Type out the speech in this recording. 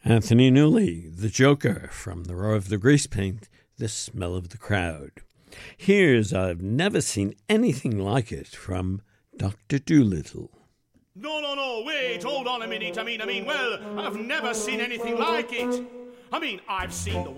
Anthony Newley, the Joker, from The Roar of the Grease Paint, The Smell of the Crowd. Here's I've Never Seen Anything Like It from Dr. Dolittle. No, wait, hold on a minute. I mean, well, I've never seen anything like it. I mean, I've seen the